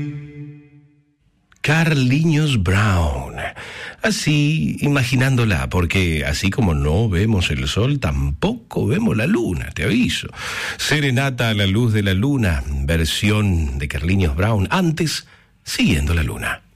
Carlinhos Brown. Así, imaginándola, porque así como no vemos el sol, tampoco vemos la luna, te aviso. Serenata a la luz de la luna, versión de Carlinhos Brown, antes, siguiendo la luna.